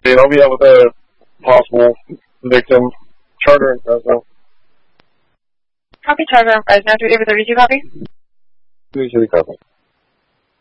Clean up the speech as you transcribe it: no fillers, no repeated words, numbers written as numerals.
I'll be out with a possible victim. Charter and Fresno. Copy, Charter and Fresno. 3832, copy. 3 copy.